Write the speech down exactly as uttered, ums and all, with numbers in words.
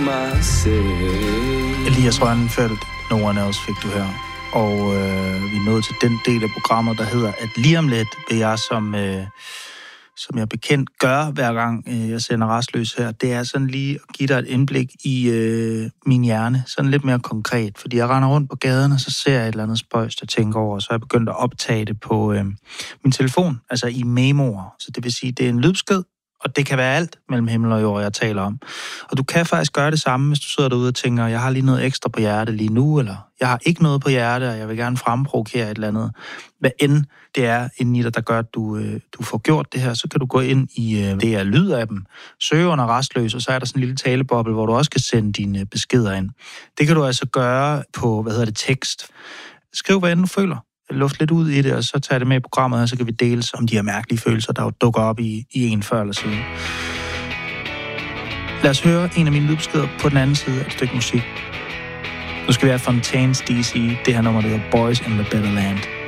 myself. Elias Rønnenfeldt, No One Else fik du her. Og øh, vi er nået til den del af programmet, der hedder, at lige om lidt vil jeg, som, øh, som jeg bekendt gør, hver gang øh, jeg sender Rastløs her, det er sådan lige at give dig et indblik i øh, min hjerne, sådan lidt mere konkret. Fordi jeg render rundt på gaden, og så ser jeg et eller andet spøjs, der tænker over, og så er jeg begyndt at optage det på øh, min telefon, altså i memoer. Så det vil sige, det er en lydbesked, og det kan være alt mellem himmel og jord, jeg taler om. Og du kan faktisk gøre det samme, hvis du sidder derude og tænker, jeg har lige noget ekstra på hjertet lige nu, eller jeg har ikke noget på hjertet, og jeg vil gerne fremprovokere et eller andet. Hvad end det er inden i dig, der gør, at du, øh, du får gjort det her, så kan du gå ind i øh, det er lydappen, søge under Rastløs, og så er der sådan en lille taleboble, hvor du også kan sende dine beskeder ind. Det kan du altså gøre på, hvad hedder det, tekst. Skriv, hvad end du føler. Luft lidt ud i det, og så tager det med i programmet, og så kan vi deles om de her mærkelige følelser, der jo dukker op i, i en før eller siden. Lad os høre en af mine lydbeskeder på den anden side af et stykke musik. Nu skal vi have Fontaines D C, det her nummer, der hedder Boys in the Better Land.